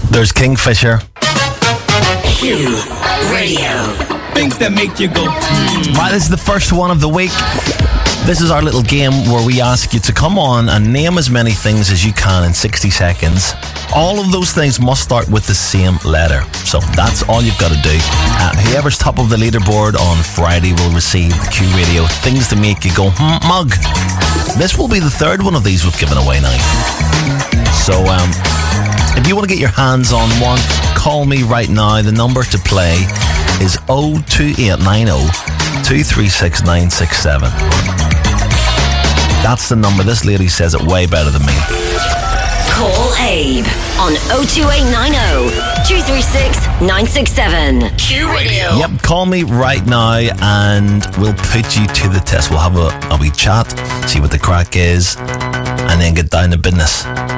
There's Kingfisher. Q Radio. Things that make you go. Right, this is the first one of the week. This is our little game where we ask you to come on and name as many things as you can in 60 seconds. All of those things must start with the same letter. So that's all you've got to do. Whoever's top of the leaderboard on Friday will receive the Q Radio Things to Make You Go mug. This will be the third one of these we've given away now. So, if you want to get your hands on one, call me right now. The number to play is 02890 236 967. That's the number. This lady says it way better than me. Call Abe on 02890 236 967. Q Radio. Yep, call me right now and we'll put you to the test. We'll have a wee chat, see what the crack is, and then get down to business.